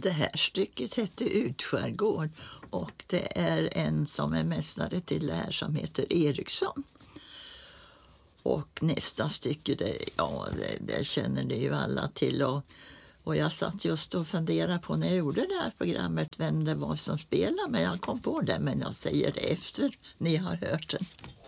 Det här stycket heter Utskärgård och det är en som är mästare till det här som heter Eriksson. Och nästa stycke, det känner ni ju alla till. Och jag satt just och funderade på när jag gjorde det här programmet vem det var som spelade. Men jag kom på det, men jag säger det efter ni har hört den.